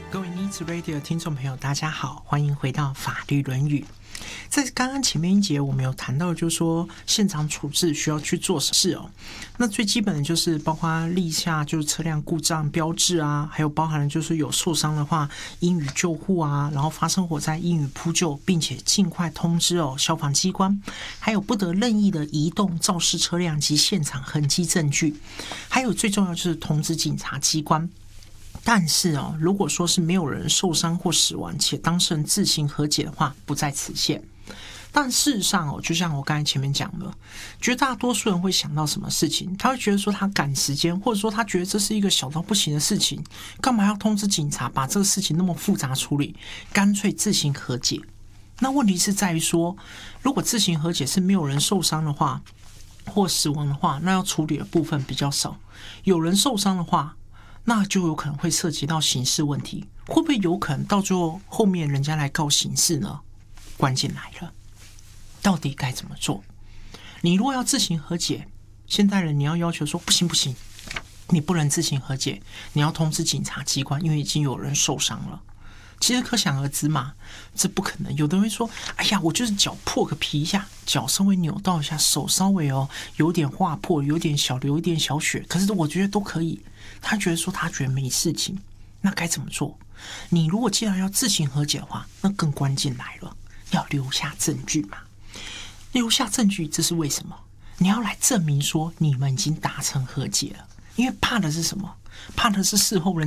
各位 Needs Radio 的听众朋友，大家好，欢迎回到法律论语。在刚刚前面一节，我们有谈到，就是说现场处置需要去做什么事哦。那最基本的就是包括立下就是车辆故障标志啊，还有包含了就是有受伤的话，应予救护啊，然后发生火灾应予扑救，并且尽快通知消防机关，还有不得任意的移动肇事车辆及现场痕迹证据，还有最重要就是通知警察机关。但是如果说是没有人受伤或死亡，且当事人自行和解的话，不在此限。但事实上就像我刚才前面讲的，绝大多数人会想到什么事情？他会觉得说他赶时间，或者说他觉得这是一个小到不行的事情，干嘛要通知警察把这个事情那么复杂处理？干脆自行和解。那问题是在于说，如果自行和解是没有人受伤的话，或死亡的话，那要处理的部分比较少；有人受伤的话，那就有可能会涉及到刑事问题，会不会有可能到最后后面人家来告刑事呢？关键来了，到底该怎么做？你如果要自行和解，现代人你要求说不行，你不能自行和解，你要通知警察机关，因为已经有人受伤了。其实可想而知嘛，这不可能。有的人会说：“哎呀，我就是脚破个皮一下，脚稍微扭到一下，手稍微有点划破，有点小流一点小血，可是我觉得都可以。”他觉得没事情，那该怎么做？你如果既然要自行和解的话，那更关键来了，要留下证据嘛。留下证据，这是为什么？你要来证明说你们已经达成和解了，因为怕的是什么？怕的是事后人